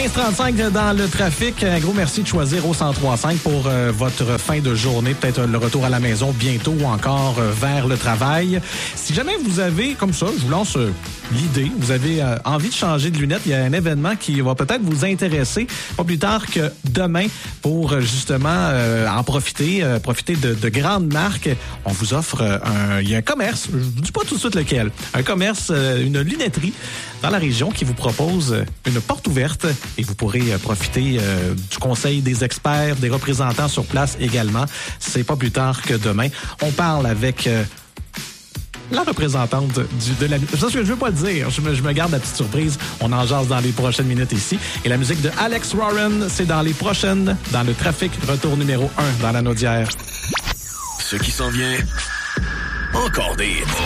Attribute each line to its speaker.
Speaker 1: 15h35 dans le trafic. Un gros merci de choisir au 103.5 pour votre fin de journée. Peut-être le retour à la maison bientôt ou encore vers le travail. Si jamais vous avez, comme ça, je vous lance l'idée, vous avez envie de changer de lunettes, il y a un événement qui va peut-être vous intéresser pas plus tard que demain pour justement en profiter de grandes marques. On vous offre il y a un commerce, je ne dis pas tout de suite lequel, un commerce, une lunetterie dans la région qui vous propose une porte ouverte et vous pourrez profiter du conseil des experts, des représentants sur place également. C'est pas plus tard que demain. On parle avec la représentante de la... C'est ce que je veux pas le dire. Je me garde la petite surprise. On en jase dans les prochaines minutes ici. Et la musique de Alex Warren, c'est dans les prochaines, dans le trafic, retour numéro 1 dans la Naudière.
Speaker 2: Ce qui s'en vient, encore des...